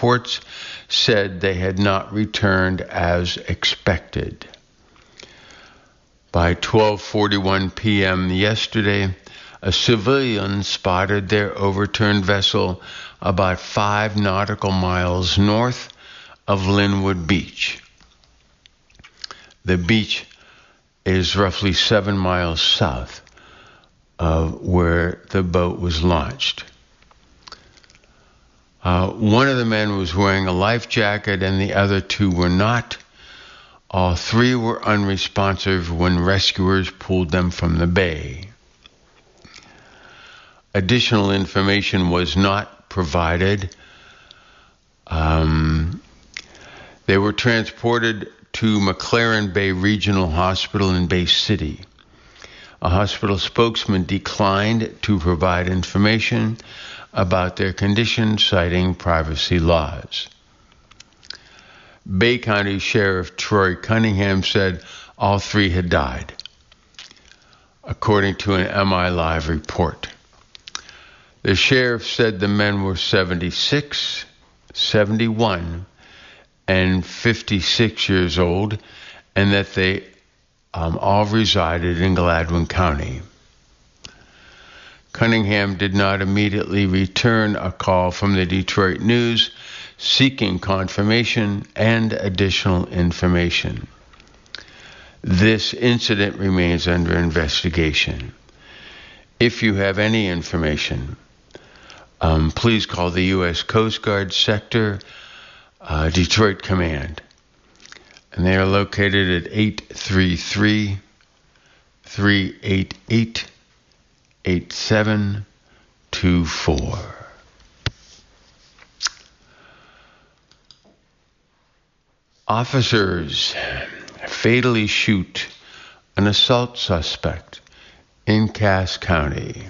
reports said they had not returned as expected. By 12:41 p.m. yesterday, a civilian spotted their overturned vessel about 5 nautical miles north of Linwood Beach. The beach is roughly 7 miles south of where the boat was launched. One of the men was wearing a life jacket and the other two were not. All three were unresponsive when rescuers pulled them from the bay. Additional information was not provided. They were transported to McLaren Bay Regional Hospital in Bay City. A hospital spokesman declined to provide information about their condition, citing privacy laws. Bay County Sheriff Troy Cunningham said all three had died, according to an MI Live report. The sheriff said the men were 76, 71, and 56 years old, and that they all resided in Gladwin County. Cunningham did not immediately return a call from the Detroit News seeking confirmation and additional information. This incident remains under investigation. If you have any information, please call the U.S. Coast Guard Sector Detroit Command. And they are located at 833-388-8724. Officers fatally shoot an assault suspect in Cass County.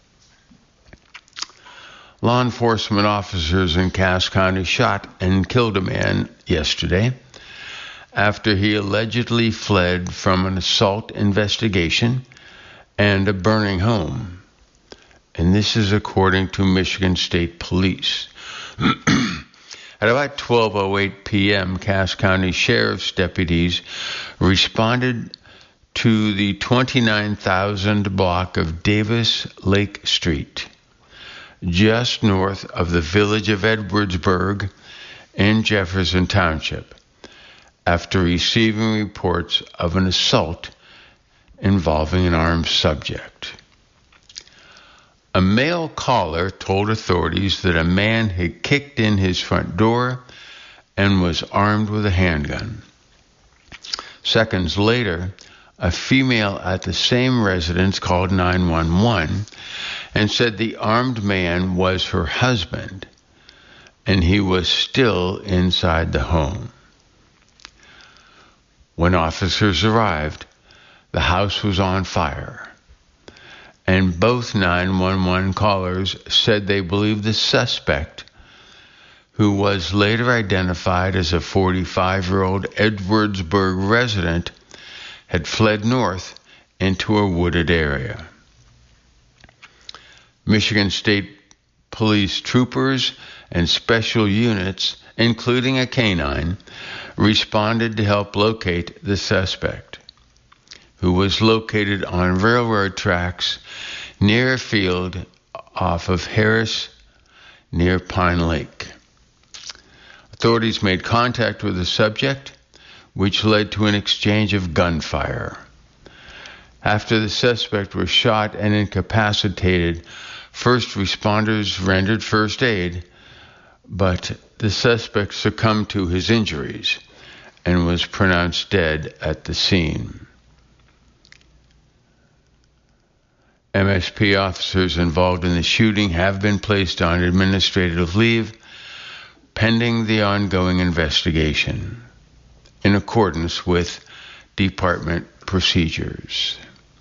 Law enforcement officers in Cass County shot and killed a man yesterday after he allegedly fled from an assault investigation and a burning home. And this is according to Michigan State Police. At about 12:08 p.m., Cass County Sheriff's deputies responded to the 29,000 block of Davis Lake Street, just north of the village of Edwardsburg in Jefferson Township, after receiving reports of an assault involving an armed subject. A male caller told authorities that a man had kicked in his front door and was armed with a handgun. Seconds later, a female at the same residence called 911 and said the armed man was her husband and he was still inside the home. When officers arrived, the house was on fire, and both 911 callers said they believed the suspect, who was later identified as a 45-year-old Edwardsburg resident, had fled north into a wooded area. Michigan State Police troopers and special units, including a canine, responded to help locate the suspect, who was located on railroad tracks near a field off of Harris near Pine Lake. Authorities made contact with the subject, which led to an exchange of gunfire. After the suspect was shot and incapacitated, first responders rendered first aid, but the suspect succumbed to his injuries and was pronounced dead at the scene. MSP officers involved in the shooting have been placed on administrative leave pending the ongoing investigation in accordance with department procedures.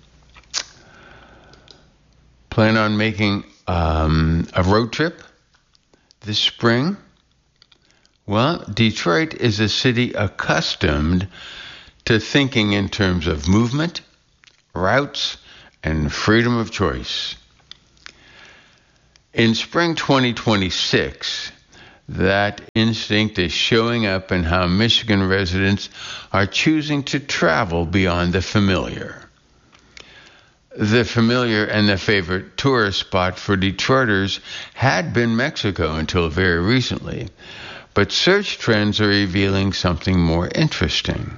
Plan on making a road trip this spring? Well, Detroit is a city accustomed to thinking in terms of movement, routes, and freedom of choice. In spring 2026, That instinct is showing up in how Michigan residents are choosing to travel beyond the familiar. The familiar and the favorite tourist spot for Detroiters had been Mexico until very recently, but search trends are revealing something more interesting.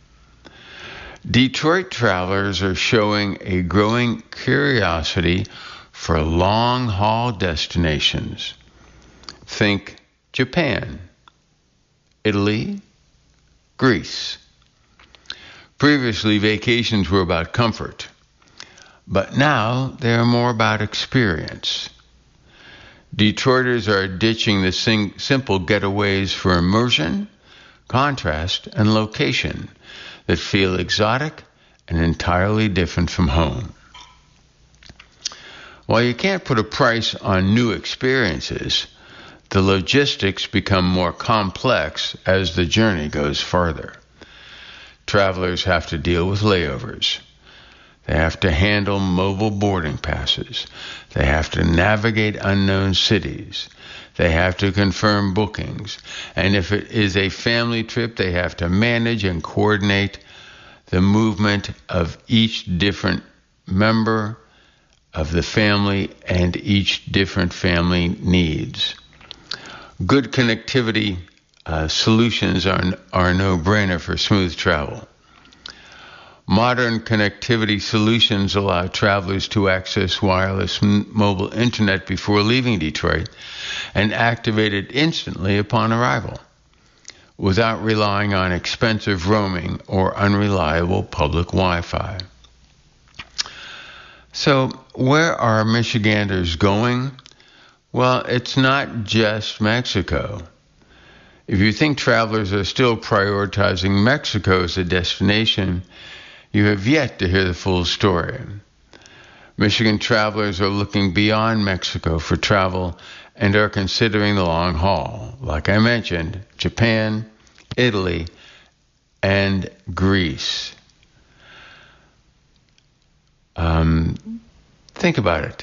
Detroit travelers are showing a growing curiosity for long-haul destinations. Think Japan, Italy, Greece. Previously, vacations were about comfort, but now they are more about experience. Detroiters are ditching the simple getaways for immersion, contrast, and location that feel exotic and entirely different from home. While you can't put a price on new experiences, the logistics become more complex as the journey goes farther. Travelers have to deal with layovers. They have to handle mobile boarding passes. They have to navigate unknown cities. They have to confirm bookings. And if it is a family trip, they have to manage and coordinate the movement of each different member of the family and each different family needs. Good connectivity solutions are a no-brainer for smooth travel. Modern connectivity solutions allow travelers to access wireless mobile internet before leaving Detroit and activate it instantly upon arrival, without relying on expensive roaming or unreliable public Wi-Fi. So, where are Michiganders going? Well, it's not just Mexico. If you think travelers are still prioritizing Mexico as a destination, you have yet to hear the full story. Michigan travelers are looking beyond Mexico for travel and are considering the long haul. Like I mentioned, Japan, Italy, and Greece. Think about it.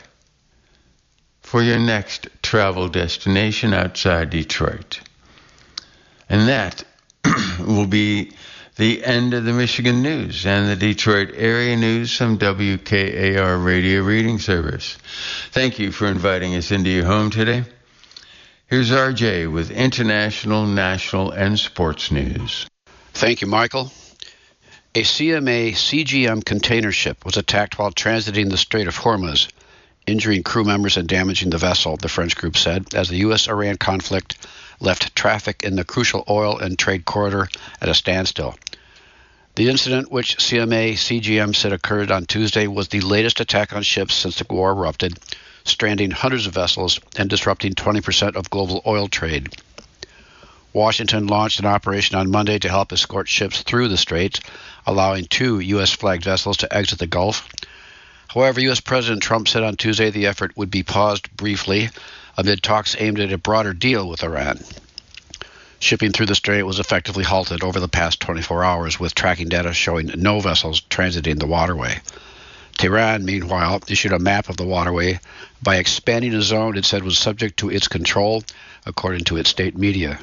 For your next travel destination outside Detroit. And that will be the end of the Michigan news and the Detroit area news from WKAR Radio Reading Service. Thank you for inviting us into your home today. Here's RJ with international, national, and sports news. Thank you, Michael. A CMA CGM container ship was attacked while transiting the Strait of Hormuz, injuring crew members and damaging the vessel, the French group said, as the U.S.-Iran conflict left traffic in the crucial oil and trade corridor at a standstill. The incident, which CMA CGM said occurred on Tuesday, was the latest attack on ships since the war erupted, stranding hundreds of vessels and disrupting 20% of global oil trade. Washington launched an operation on Monday to help escort ships through the Strait, allowing 2 U.S.-flagged vessels to exit the Gulf. However, U.S. President Trump said on Tuesday the effort would be paused briefly amid talks aimed at a broader deal with Iran. Shipping through the Strait was effectively halted over the past 24 hours, with tracking data showing no vessels transiting the waterway. Tehran, meanwhile, issued a map of the waterway by expanding a zone it said was subject to its control, according to its state media.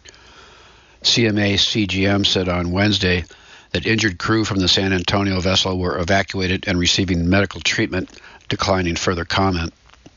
CMA CGM said on Wednesday that injured crew from the San Antonio vessel were evacuated and receiving medical treatment, declining further comment.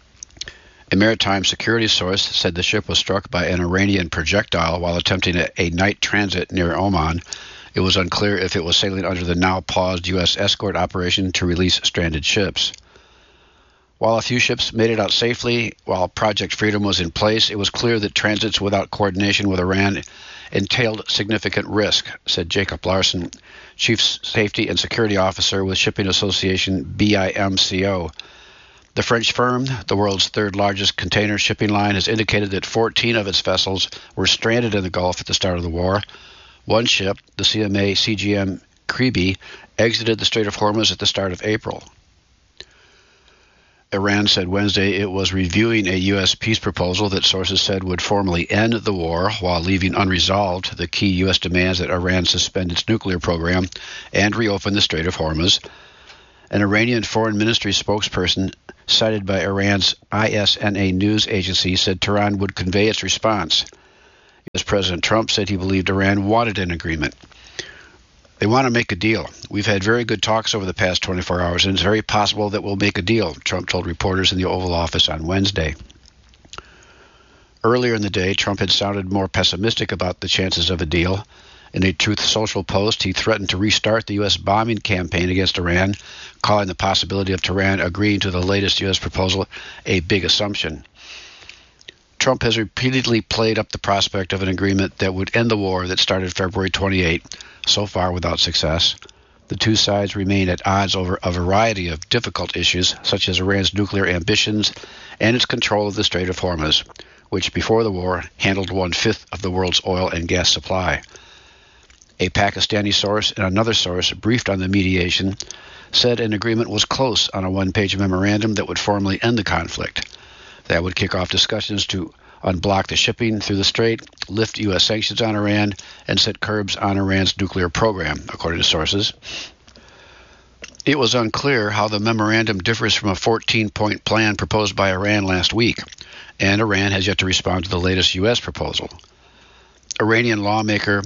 A maritime security source said the ship was struck by an Iranian projectile while attempting a night transit near Oman. It was unclear if it was sailing under the now-paused U.S. escort operation to release stranded ships. While a few ships made it out safely while Project Freedom was in place, it was clear that transits without coordination with Iran entailed significant risk, said Jacob Larson, Chief Safety and Security Officer with Shipping Association BIMCO. The French firm, the world's third-largest container shipping line, has indicated that 14 of its vessels were stranded in the Gulf at the start of the war. One ship, the CMA CGM Kribi, exited the Strait of Hormuz at the start of April. Iran said Wednesday it was reviewing a U.S. peace proposal that sources said would formally end the war while leaving unresolved the key U.S. demands that Iran suspend its nuclear program and reopen the Strait of Hormuz. An Iranian foreign ministry spokesperson cited by Iran's ISNA news agency said Tehran would convey its response. U.S. President Trump said he believed Iran wanted an agreement. They want to make a deal. We've had very good talks over the past 24 hours, and it's very possible that we'll make a deal, Trump told reporters in the Oval Office on Wednesday. Earlier in the day, Trump had sounded more pessimistic about the chances of a deal. In a Truth Social post, he threatened to restart the U.S. bombing campaign against Iran, calling the possibility of Tehran agreeing to the latest U.S. proposal a big assumption. Trump has repeatedly played up the prospect of an agreement that would end the war that started February 28, so far without success. The two sides remain at odds over a variety of difficult issues, such as Iran's nuclear ambitions and its control of the Strait of Hormuz, which before the war handled 1/5 of the world's oil and gas supply. A Pakistani source and another source briefed on the mediation said an agreement was close on a one-page memorandum that would formally end the conflict. That would kick off discussions to unblock the shipping through the strait, lift U.S. sanctions on Iran, and set curbs on Iran's nuclear program, according to sources. It was unclear how the memorandum differs from a 14-point plan proposed by Iran last week, and Iran has yet to respond to the latest U.S. proposal. Iranian lawmaker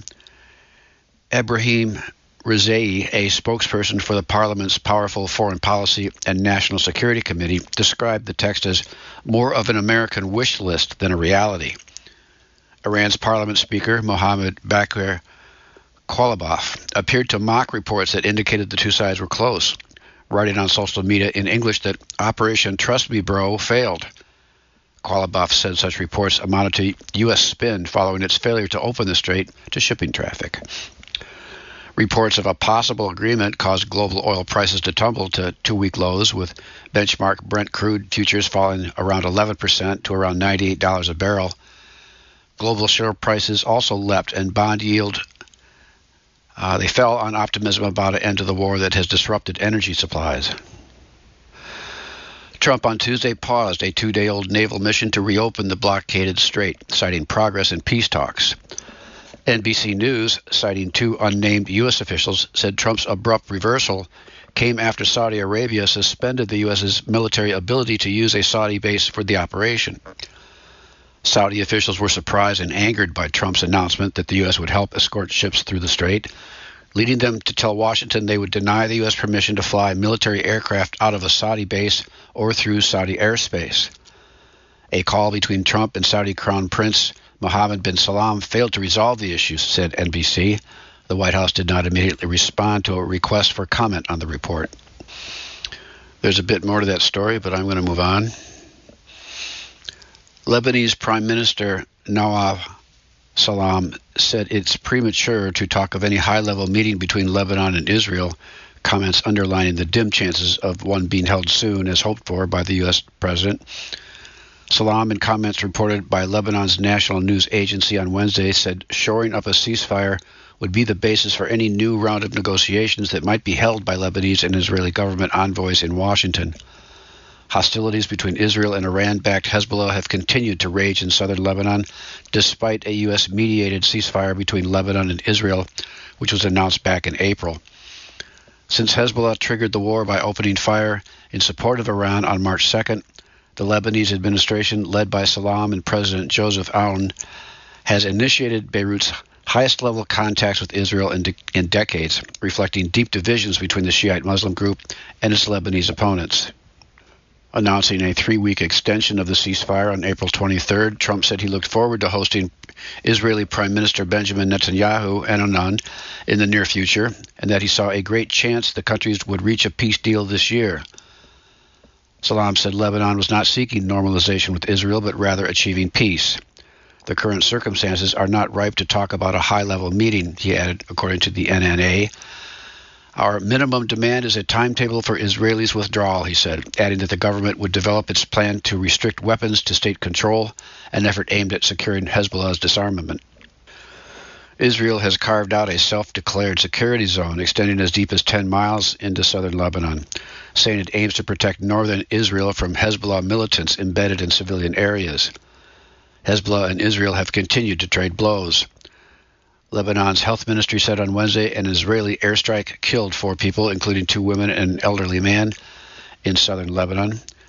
Ebrahim Rizei, a spokesperson for the parliament's powerful Foreign Policy and National Security Committee, described the text as more of an American wish list than a reality. Iran's parliament speaker, Mohammad Bakir Kalibaf, appeared to mock reports that indicated the two sides were close, writing on social media in English that Operation Trust Me Bro failed. Kalibaf said such reports amounted to U.S. spin following its failure to open the strait to shipping traffic. Reports of a possible agreement caused global oil prices to tumble to two-week lows, with benchmark Brent crude futures falling around 11% to around $98 a barrel. Global shale prices also leapt, and bond yield they fell on optimism about an end to the war that has disrupted energy supplies. Trump on Tuesday paused a 2-day-old naval mission to reopen the blockaded strait, citing progress in peace talks. NBC News, citing two unnamed U.S. officials, said Trump's abrupt reversal came after Saudi Arabia suspended the U.S.'s military ability to use a Saudi base for the operation. Saudi officials were surprised and angered by Trump's announcement that the U.S. would help escort ships through the strait, leading them to tell Washington they would deny the U.S. permission to fly military aircraft out of a Saudi base or through Saudi airspace. A call between Trump and Saudi Crown Prince Mohammed bin Salman failed to resolve the issue, said NBC. The White House did not immediately respond to a request for comment on the report. There's a bit more to that story, but I'm going to move on. Lebanese Prime Minister Nawaf Salam said it's premature to talk of any high-level meeting between Lebanon and Israel, comments underlining the dim chances of one being held soon as hoped for by the U.S. president. Salam, in comments reported by Lebanon's national news agency on Wednesday, said shoring up a ceasefire would be the basis for any new round of negotiations that might be held by Lebanese and Israeli government envoys in Washington. Hostilities between Israel and Iran-backed Hezbollah have continued to rage in southern Lebanon, despite a U.S.-mediated ceasefire between Lebanon and Israel, which was announced back in April. Since Hezbollah triggered the war by opening fire in support of Iran on March 2nd, the Lebanese administration, led by Salam and President Joseph Aoun, has initiated Beirut's highest-level contacts with Israel in decades, reflecting deep divisions between the Shiite Muslim group and its Lebanese opponents. Announcing a 3-week extension of the ceasefire on April 23rd, Trump said he looked forward to hosting Israeli Prime Minister Benjamin Netanyahu and Annan in the near future, and that he saw a great chance the countries would reach a peace deal this year. Salam said Lebanon was not seeking normalization with Israel, but rather achieving peace. The current circumstances are not ripe to talk about a high-level meeting, he added, according to the NNA. Our minimum demand is a timetable for Israelis' withdrawal, he said, adding that the government would develop its plan to restrict weapons to state control, an effort aimed at securing Hezbollah's disarmament. Israel has carved out a self-declared security zone extending as deep as 10 miles into southern Lebanon, saying it aims to protect northern Israel from Hezbollah militants embedded in civilian areas. Hezbollah and Israel have continued to trade blows. Lebanon's health ministry said on Wednesday an Israeli airstrike killed 4 people, including 2 women and an elderly man, in southern Lebanon.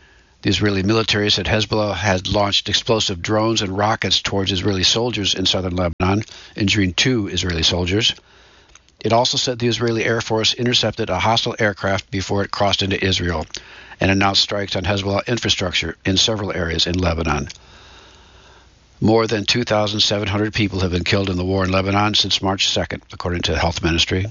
The Israeli military said Hezbollah had launched explosive drones and rockets towards Israeli soldiers in southern Lebanon, injuring 2 Israeli soldiers. It also said the Israeli Air Force intercepted a hostile aircraft before it crossed into Israel and announced strikes on Hezbollah infrastructure in several areas in Lebanon. More than 2,700 people have been killed in the war in Lebanon since March 2nd, according to the Health Ministry.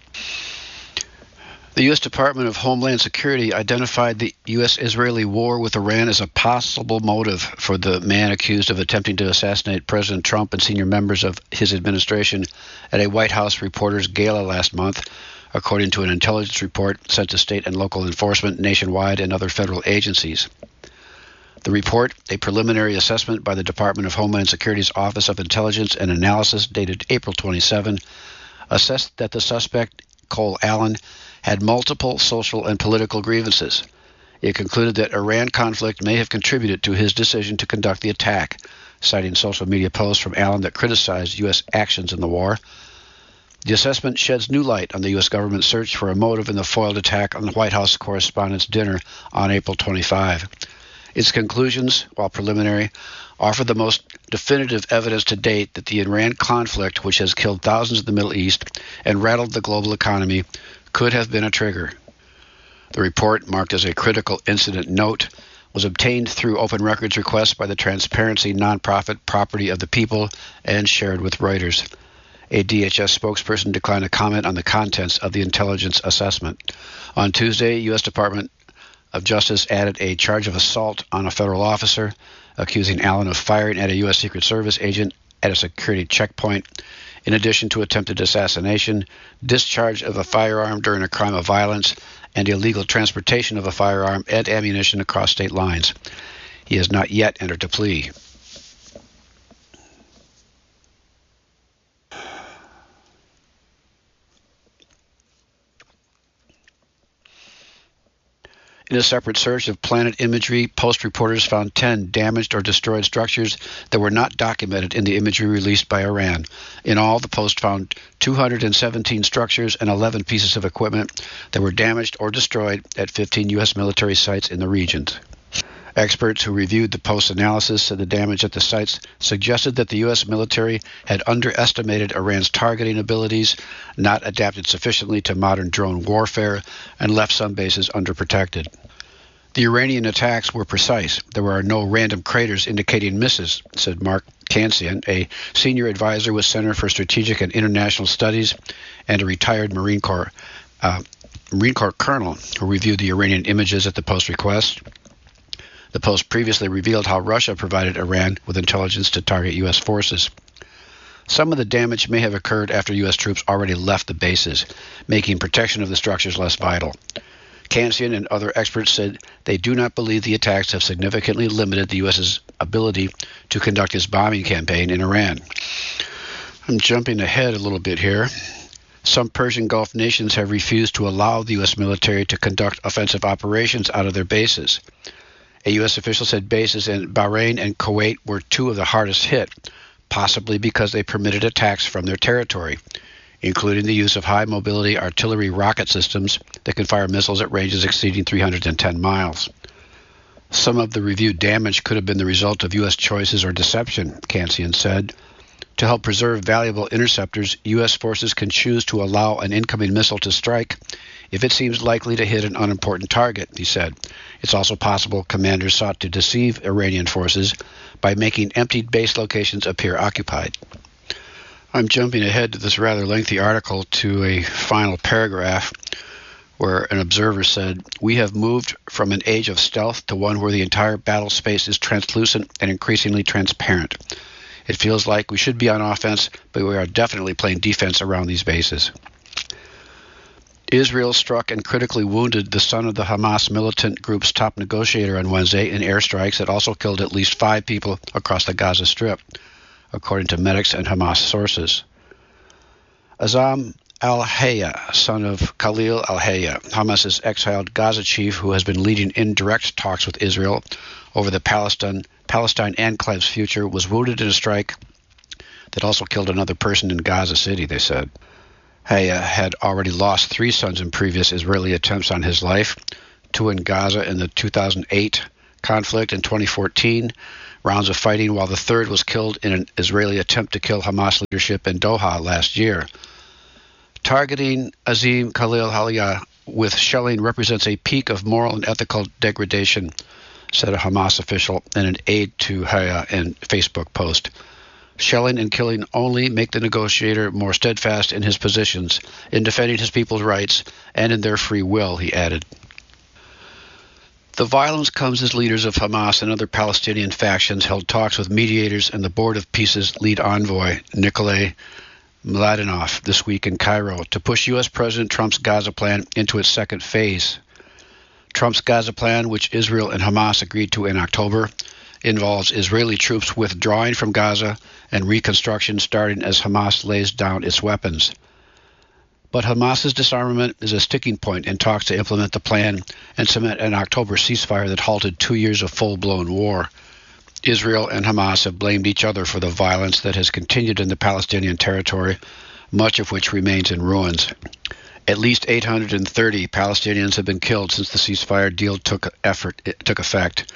The U.S. Department of Homeland Security identified the U.S.-Israeli war with Iran as a possible motive for the man accused of attempting to assassinate President Trump and senior members of his administration at a White House reporters' gala last month, according to an intelligence report sent to state and local enforcement nationwide and other federal agencies. The report, a preliminary assessment by the Department of Homeland Security's Office of Intelligence and Analysis dated April 27, assessed that the suspect, Cole Allen, had multiple social and political grievances. It concluded that Iran conflict may have contributed to his decision to conduct the attack, citing social media posts from Allen that criticized U.S. actions in the war. The assessment sheds new light on the U.S. government's search for a motive in the foiled attack on the White House Correspondents' Dinner on April 25. Its conclusions, while preliminary, offer the most definitive evidence to date that the Iran conflict, which has killed thousands in the Middle East and rattled the global economy, could have been a trigger. The report, marked as a critical incident note, was obtained through open records requests by the Transparency nonprofit Property of the People and shared with Reuters. A DHS spokesperson declined to comment on the contents of the intelligence assessment. On Tuesday, U.S. Department of Justice added a charge of assault on a federal officer, accusing Allen of firing at a U.S. Secret Service agent at a security checkpoint, in addition to attempted assassination, discharge of a firearm during a crime of violence, and illegal transportation of a firearm and ammunition across state lines. He has not yet entered a plea. In a separate search of Planet Imagery, Post reporters found 10 damaged or destroyed structures that were not documented in the imagery released by Iran. In all, the Post found 217 structures and 11 pieces of equipment that were damaged or destroyed at 15 U.S. military sites in the regions. Experts who reviewed the Post's analysis said the damage at the sites suggested that the U.S. military had underestimated Iran's targeting abilities, not adapted sufficiently to modern drone warfare, and left some bases underprotected. The Iranian attacks were precise. There were no random craters indicating misses, said Mark Kansian, a senior advisor with Center for Strategic and International Studies and a retired Marine Corps colonel who reviewed the Iranian images at the Post request. The Post previously revealed how Russia provided Iran with intelligence to target U.S. forces. Some of the damage may have occurred after U.S. troops already left the bases, making protection of the structures less vital. Kansian and other experts said they do not believe the attacks have significantly limited the U.S.'s ability to conduct its bombing campaign in Iran. I'm jumping ahead a little bit here. Some Persian Gulf nations have refused to allow the U.S. military to conduct offensive operations out of their bases. A U.S. official said bases in Bahrain and Kuwait were 2 of the hardest hit, possibly because they permitted attacks from their territory, including the use of high-mobility artillery rocket systems that can fire missiles at ranges exceeding 310 miles. Some of the reviewed damage could have been the result of U.S. choices or deception, Kansian said. To help preserve valuable interceptors, U.S. forces can choose to allow an incoming missile to strike if it seems likely to hit an unimportant target, he said. It's also possible commanders sought to deceive Iranian forces by making emptied base locations appear occupied. I'm jumping ahead to this rather lengthy article to a final paragraph where an observer said, "We have moved from an age of stealth to one where the entire battle space is translucent and increasingly transparent. It feels like we should be on offense, but we are definitely playing defense around these bases." Israel struck and critically wounded the son of the Hamas militant group's top negotiator on Wednesday in airstrikes that also killed at least 5 people across the Gaza Strip, according to medics and Hamas sources. Azam al-Hayya, son of Khalil al-Hayya, Hamas's exiled Gaza chief who has been leading indirect talks with Israel over the Palestine enclave's future, was wounded in a strike that also killed another person in Gaza City, they said. Hayya had already lost 3 sons in previous Israeli attempts on his life, 2 in Gaza in the 2008 conflict in 2014 rounds of fighting, while the third was killed in an Israeli attempt to kill Hamas leadership in Doha last year. Targeting Azim Khalil Haliyah with shelling represents a peak of moral and ethical degradation, said a Hamas official in an aide to Haliyah in Facebook post. Shelling and killing only make the negotiator more steadfast in his positions, in defending his people's rights, and in their free will, he added. The violence comes as leaders of Hamas and other Palestinian factions held talks with mediators and the Board of Peace's lead envoy, Nikolai Mladenov, this week in Cairo to push U.S. President Trump's Gaza plan into its second phase. Trump's Gaza plan, which Israel and Hamas agreed to in October, involves Israeli troops withdrawing from Gaza and reconstruction starting as Hamas lays down its weapons. But Hamas's disarmament is a sticking point in talks to implement the plan and cement an October ceasefire that halted 2 years of full-blown war. Israel and Hamas have blamed each other for the violence that has continued in the Palestinian territory, much of which remains in ruins. At least 830 Palestinians have been killed since the ceasefire deal took effect,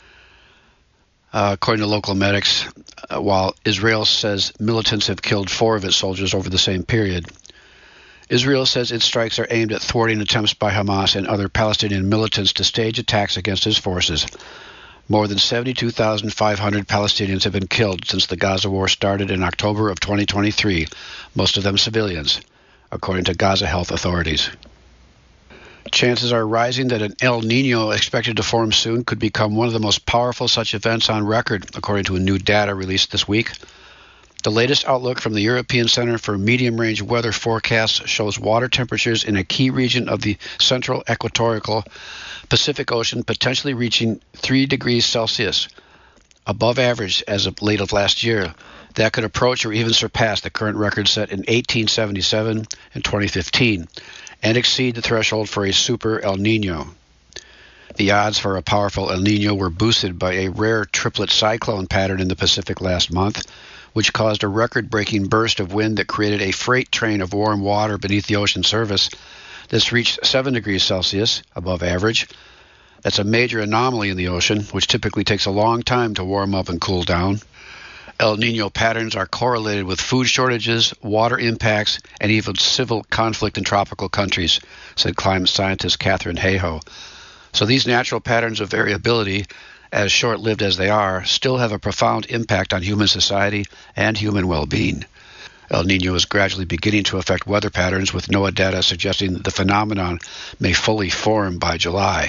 according to local medics, while Israel says militants have killed 4 of its soldiers over the same period. Israel says its strikes are aimed at thwarting attempts by Hamas and other Palestinian militants to stage attacks against its forces. More than 72,500 Palestinians have been killed since the Gaza war started in October of 2023, most of them civilians, according to Gaza health authorities. Chances are rising that an El Niño expected to form soon could become one of the most powerful such events on record, according to new data released this week. The latest outlook from the European Center for Medium-Range Weather Forecasts shows water temperatures in a key region of the central equatorial Pacific Ocean potentially reaching 3 degrees Celsius, above average as of late of last year. That could approach or even surpass the current record set in 1877 and 2015, and exceed the threshold for a super El Niño. The odds for a powerful El Niño were boosted by a rare triplet cyclone pattern in the Pacific last month, which caused a record-breaking burst of wind that created a freight train of warm water beneath the ocean surface. This reached 7 degrees Celsius, above average. That's a major anomaly in the ocean, which typically takes a long time to warm up and cool down. El Niño patterns are correlated with food shortages, water impacts, and even civil conflict in tropical countries, said climate scientist Katherine Hayhoe. So these natural patterns of variability, as short-lived as they are, still have a profound impact on human society and human well-being. El Niño is gradually beginning to affect weather patterns, with NOAA data suggesting that the phenomenon may fully form by July.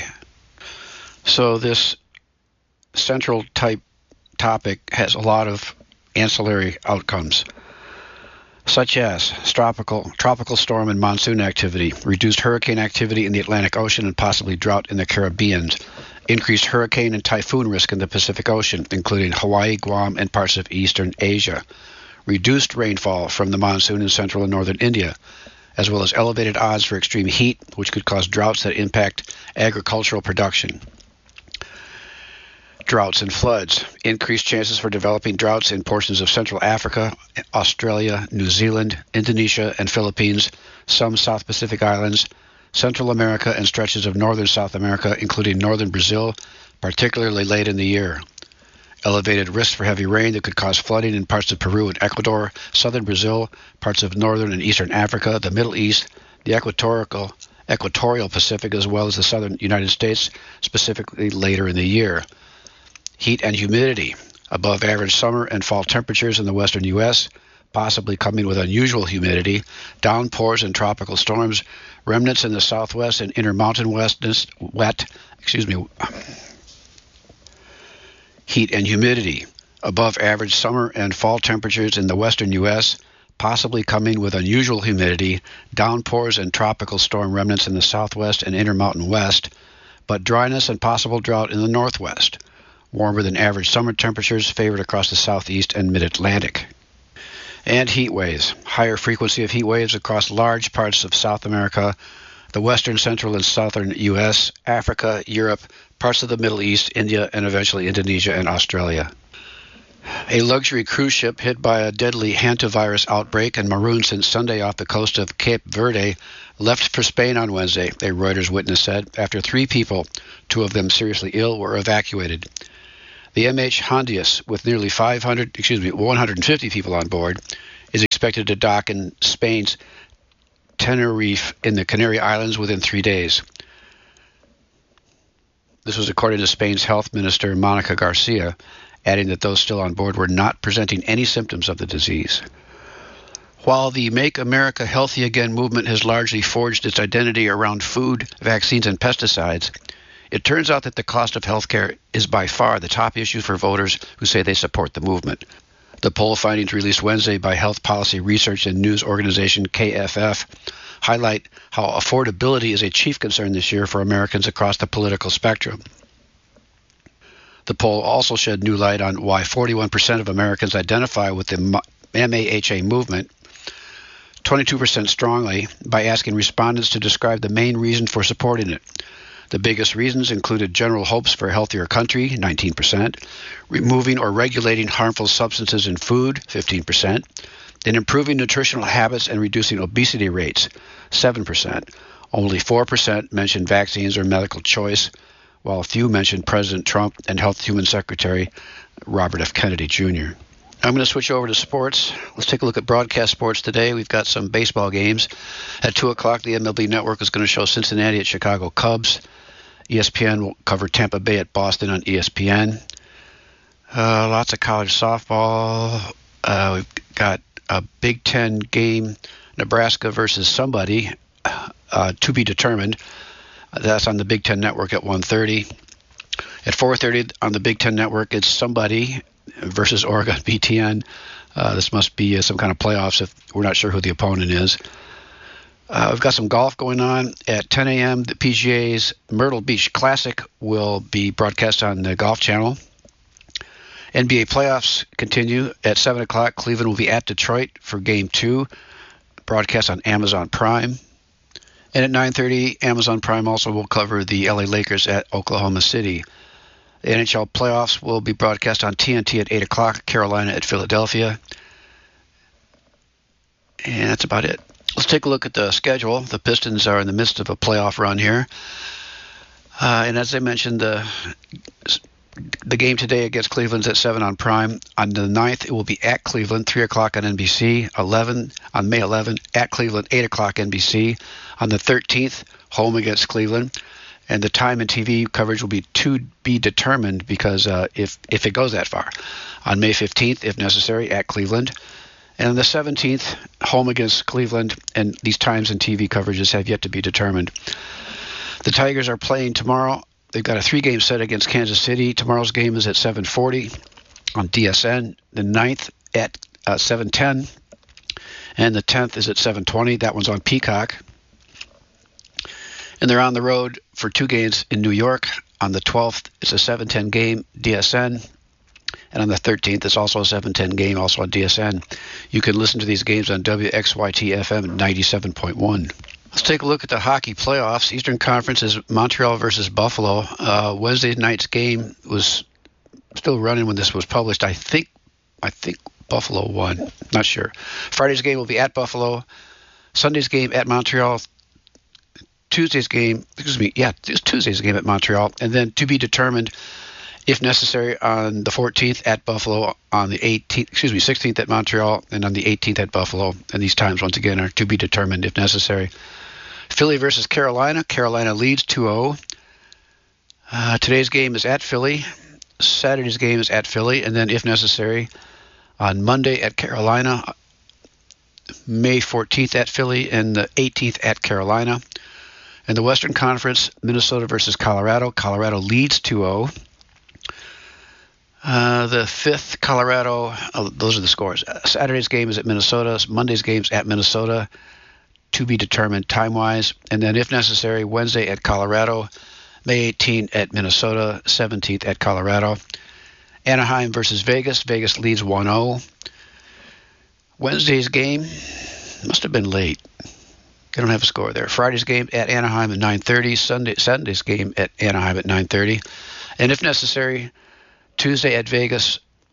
So this central type topic has a lot of ancillary outcomes, such as tropical storm and monsoon activity, reduced hurricane activity in the Atlantic Ocean and possibly drought in the Caribbean, increased hurricane and typhoon risk in the Pacific Ocean, including Hawaii, Guam, and parts of eastern Asia, reduced rainfall from the monsoon in central and northern India, as well as elevated odds for extreme heat, which could cause droughts that impact agricultural production. Droughts and floods, increased chances for developing droughts in portions of Central Africa, Australia, New Zealand, Indonesia, and Philippines, some South Pacific islands, Central America, and stretches of northern South America, including northern Brazil, particularly late in the year. Elevated risk for heavy rain that could cause flooding in parts of Peru and Ecuador, southern Brazil, parts of northern and eastern Africa, the Middle East, the equatorial Pacific, as well as the southern United States, specifically later in the year. Heat and humidity, above average summer and fall temperatures in the western U.S., possibly coming with unusual humidity, downpours and tropical storms, remnants in the southwest and intermountain Heat and humidity, above average summer and fall temperatures in the western U.S., possibly coming with unusual humidity, downpours and tropical storm remnants in the southwest and intermountain west, but dryness and possible drought in the northwest. Warmer than average summer temperatures favored across the southeast and mid-Atlantic. And heat waves. Higher frequency of heat waves across large parts of South America, the western, central, and southern U.S., Africa, Europe, parts of the Middle East, India, and eventually Indonesia and Australia. A luxury cruise ship hit by a deadly hantavirus outbreak and marooned since Sunday off the coast of Cape Verde left for Spain on Wednesday, a Reuters witness said, after 3 people, 2 of them seriously ill, were evacuated. The MH Hondius, with nearly 150 people on board, is expected to dock in Spain's Tenerife in the Canary Islands within 3 days. This was according to Spain's health minister, Monica Garcia, adding that those still on board were not presenting any symptoms of the disease. While the Make America Healthy Again movement has largely forged its identity around food, vaccines, and pesticides, it turns out that the cost of health care is by far the top issue for voters who say they support the movement. The poll findings released Wednesday by health policy research and news organization KFF highlight how affordability is a chief concern this year for Americans across the political spectrum. The poll also shed new light on why 41% of Americans identify with the MAHA movement, 22% strongly, by asking respondents to describe the main reason for supporting it. The biggest reasons included general hopes for a healthier country, 19%, removing or regulating harmful substances in food, 15%, and improving nutritional habits and reducing obesity rates, 7%. Only 4% mentioned vaccines or medical choice, while a few mentioned President Trump and Health Human Secretary Robert F. Kennedy, Jr. I'm going to switch over to sports. Let's take a look at broadcast sports today. We've got some baseball games. At 2 o'clock, the MLB Network is going to show Cincinnati at Chicago Cubs. ESPN will cover Tampa Bay at Boston on ESPN. Lots of college softball. We've got a Big Ten game, Nebraska versus somebody, to be determined. That's on the Big Ten Network at 1:30. At 4:30 on the Big Ten Network, it's somebody versus Oregon BTN. This must be some kind of playoffs if we're not sure who the opponent is. We've got some golf going on. At 10 a.m., the PGA's Myrtle Beach Classic will be broadcast on the Golf Channel. NBA playoffs continue. At 7 o'clock, Cleveland will be at Detroit for Game 2, broadcast on Amazon Prime. And at 9:30, Amazon Prime also will cover the LA Lakers at Oklahoma City. The NHL playoffs will be broadcast on TNT at 8 o'clock, Carolina at Philadelphia. And that's about it. Let's take a look at the schedule. The Pistons are in the midst of a playoff run here. And as I mentioned, the game today against Cleveland's at 7 on Prime. On the 9th, it will be at Cleveland, 3 o'clock on NBC. On May 11, at Cleveland, 8 o'clock NBC. On the 13th, home against Cleveland. And the time and TV coverage will be to be determined because if it goes that far. On May 15th, if necessary, at Cleveland. And on the 17th, home against Cleveland, and these times and TV coverages have yet to be determined. The Tigers are playing tomorrow. They've got a 3-game set against Kansas City. Tomorrow's game is at 7:40 on DSN. The 9th at 7:10. And the 10th is at 7:20. That one's on Peacock. And they're on the road for 2 games in New York. On the 12th, it's a 7:10 game, DSN. And on the 13th, it's also a 7:10 game, also on DSN. You can listen to these games on WXYT-FM 97.1. Let's take a look at the hockey playoffs. Eastern Conference is Montreal versus Buffalo. Wednesday night's game was still running when this was published. I think Buffalo won. Not sure. Friday's game will be at Buffalo. Sunday's game at Montreal. Tuesday's game at Montreal. And then to be determined, if necessary, on the 14th at Buffalo, on the 16th at Montreal, and on the 18th at Buffalo. And these times, once again, are to be determined if necessary. Philly versus Carolina. Carolina leads 2-0. Today's game is at Philly. Saturday's game is at Philly. And then, if necessary, on Monday at Carolina, May 14th at Philly, and the 18th at Carolina. In the Western Conference, Minnesota versus Colorado. Colorado leads 2-0. The 5th, Colorado, those are the scores. Saturday's game is at Minnesota. Monday's game's at Minnesota, to be determined time-wise. And then, if necessary, Wednesday at Colorado, May 18th at Minnesota, 17th at Colorado. Anaheim versus Vegas. Vegas leads 1-0. Wednesday's game must have been late. They don't have a score there. Friday's game at Anaheim at 9:30. Sunday's game at Anaheim at 9:30. And if necessary, Tuesday at Vegas,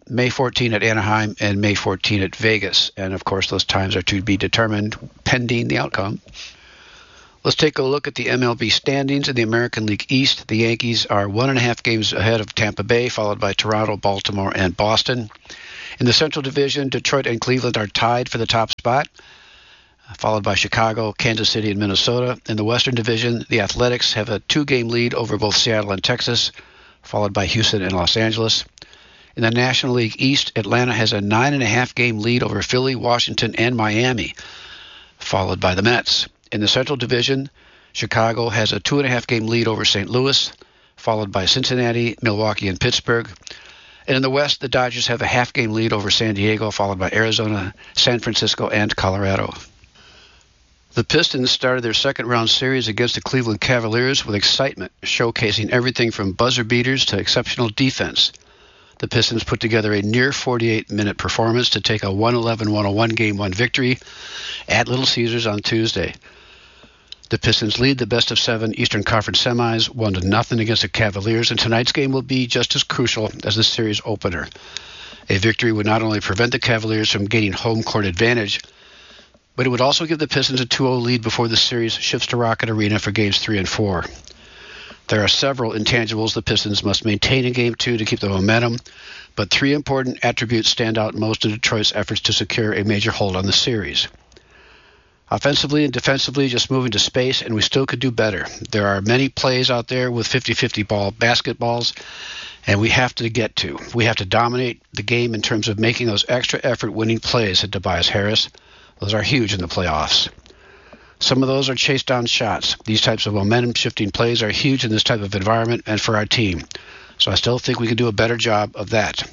May 14 at Anaheim, and May 14 at Vegas. And, of course, those times are to be determined pending the outcome. Let's take a look at the MLB standings in the American League East. The Yankees are 1.5 games ahead of Tampa Bay, followed by Toronto, Baltimore, and Boston. In the Central Division, Detroit and Cleveland are tied for the top spot, followed by Chicago, Kansas City, and Minnesota. In the Western Division, the Athletics have a 2-game lead over both Seattle and Texas, followed by Houston and Los Angeles. In the National League East, Atlanta has a 9.5-game lead over Philly, Washington, and Miami, followed by the Mets. In the Central Division, Chicago has a 2.5-game lead over St. Louis, followed by Cincinnati, Milwaukee, and Pittsburgh. And in the West, the Dodgers have a half-game lead over San Diego, followed by Arizona, San Francisco, and Colorado. The Pistons started their second-round series against the Cleveland Cavaliers with excitement, showcasing everything from buzzer beaters to exceptional defense. The Pistons put together a near 48-minute performance to take a 111-101 Game 1 victory at Little Caesars on Tuesday. The Pistons lead the best-of-7 Eastern Conference semis 1-0 against the Cavaliers, and tonight's game will be just as crucial as the series opener. A victory would not only prevent the Cavaliers from gaining home court advantage, but it would also give the Pistons a 2-0 lead before the series shifts to Rocket Arena for Games 3 and 4. There are several intangibles the Pistons must maintain in Game 2 to keep the momentum, but 3 important attributes stand out most in Detroit's efforts to secure a major hold on the series. Offensively and defensively, just moving to space, and we still could do better. There are many plays out there with 50-50 ball basketballs, and we have to dominate the game in terms of making those extra effort winning plays, said Tobias Harris. Those are huge in the playoffs. Some of those are chase down shots. These types of momentum-shifting plays are huge in this type of environment and for our team. So I still think we can do a better job of that.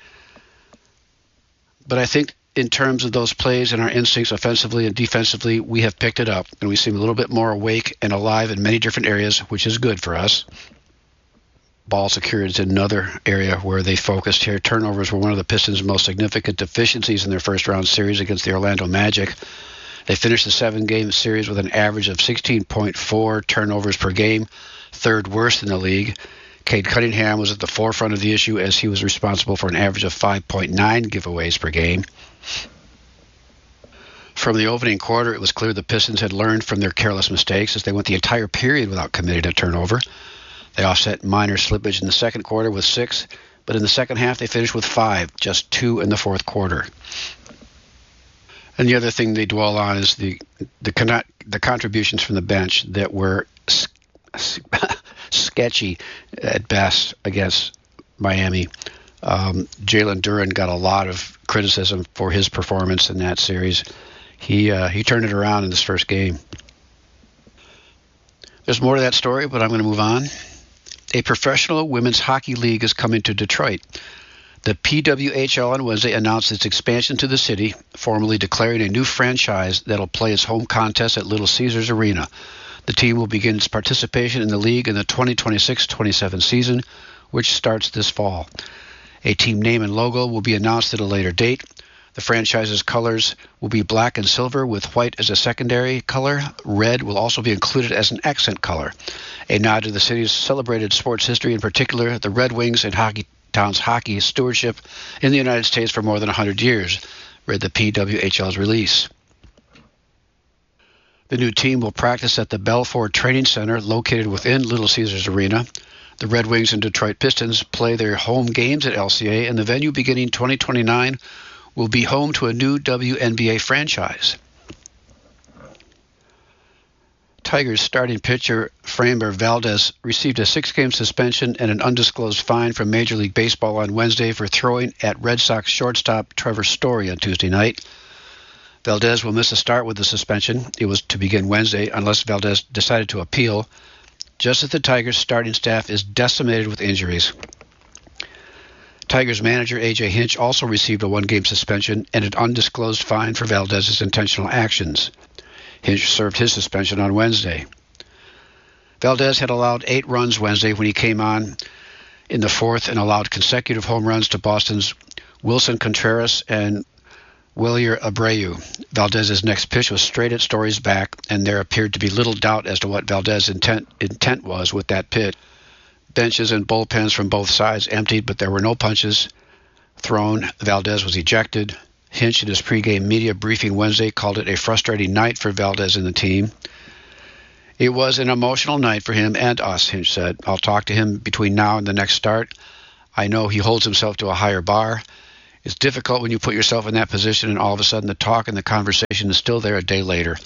But I think in terms of those plays and our instincts offensively and defensively, we have picked it up, and we seem a little bit more awake and alive in many different areas, which is good for us. Ball security is another area where they focused here. Turnovers were one of the Pistons' most significant deficiencies in their first-round series against the Orlando Magic. They finished the 7-game series with an average of 16.4 turnovers per game, third worst in the league. Cade Cunningham was at the forefront of the issue as he was responsible for an average of 5.9 giveaways per game. From the opening quarter, it was clear the Pistons had learned from their careless mistakes as they went the entire period without committing a turnover. They offset minor slippage in the second quarter with 6, but in the second half they finished with 5, just 2 in the fourth quarter. And the other thing they dwell on is the contributions from the bench that were sketchy at best against Miami. Jalen Duren got a lot of criticism for his performance in that series. He turned it around in this first game. There's more to that story, but I'm going to move on. A professional women's hockey league is coming to Detroit. The PWHL on Wednesday announced its expansion to the city, formally declaring a new franchise that will play its home contest at Little Caesars Arena. The team will begin its participation in the league in the 2026-27 season, which starts this fall. A team name and logo will be announced at a later date. The franchise's colors will be black and silver with white as a secondary color. Red will also be included as an accent color, a nod to the city's celebrated sports history, in particular the Red Wings and Hockeytown's hockey stewardship in the United States for more than 100 years, read the PWHL's release. The new team will practice at the Belfort Training Center located within Little Caesars Arena. The Red Wings and Detroit Pistons play their home games at LCA, and the venue beginning 2029 will be home to a new WNBA franchise. Tigers starting pitcher Framber Valdez received a 6-game suspension and an undisclosed fine from Major League Baseball on Wednesday for throwing at Red Sox shortstop Trevor Story on Tuesday night. Valdez will miss a start with the suspension. It was to begin Wednesday unless Valdez decided to appeal, just as the Tigers' starting staff is decimated with injuries. Tigers manager A.J. Hinch also received a 1-game suspension and an undisclosed fine for Valdez's intentional actions. Hinch served his suspension on Wednesday. Valdez had allowed 8 runs Wednesday when he came on in the fourth and allowed consecutive home runs to Boston's Wilson Contreras and Wilyer Abreu. Valdez's next pitch was straight at Story's back, and there appeared to be little doubt as to what Valdez's intent was with that pitch. Benches and bullpens from both sides emptied, but there were no punches thrown. Valdez was ejected. Hinch, in his pregame media briefing Wednesday, called it a frustrating night for Valdez and the team. It was an emotional night for him and us, Hinch said. I'll talk to him between now and the next start. I know he holds himself to a higher bar. It's difficult when you put yourself in that position and all of a sudden the talk and the conversation is still there a day later.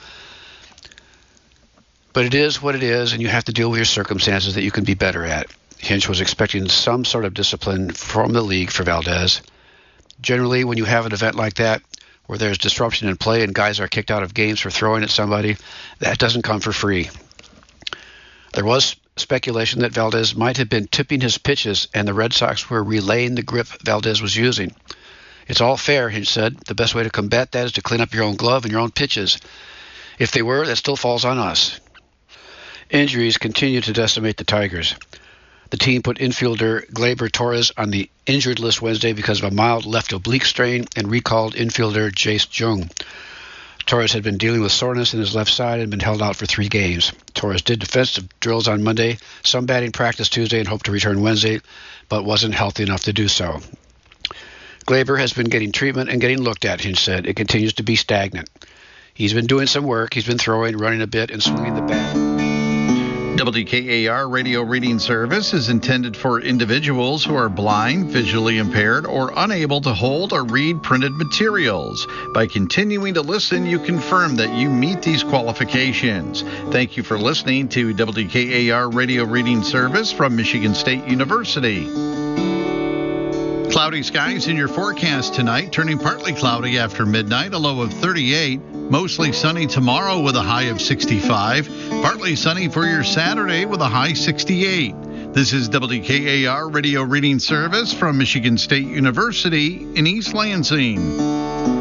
But it is what it is, and you have to deal with your circumstances that you can be better at. Hinch was expecting some sort of discipline from the league for Valdez. Generally, when you have an event like that, where there's disruption in play and guys are kicked out of games for throwing at somebody, that doesn't come for free. There was speculation that Valdez might have been tipping his pitches and the Red Sox were relaying the grip Valdez was using. It's all fair, Hinch said. The best way to combat that is to clean up your own glove and your own pitches. If they were, that still falls on us. Injuries continue to decimate the Tigers. The team put infielder Gleyber Torres on the injured list Wednesday because of a mild left oblique strain and recalled infielder Jace Jung. Torres had been dealing with soreness in his left side and been held out for 3 games. Torres did defensive drills on Monday, some batting practice Tuesday, and hoped to return Wednesday, but wasn't healthy enough to do so. Gleyber has been getting treatment and getting looked at, Hinch said. It continues to be stagnant. He's been doing some work. He's been throwing, running a bit, and swinging the bat. WKAR radio reading service is intended for individuals who are blind, visually impaired, or unable to hold or read printed materials. By continuing to listen, you confirm that you meet these qualifications. Thank you for listening to WKAR radio reading service from Michigan State University. Cloudy skies in your forecast tonight, turning partly cloudy after midnight, a low of 38. Mostly sunny tomorrow with a high of 65. Partly sunny for your Saturday with a high 68. This is WKAR radio reading service from Michigan State University in East Lansing.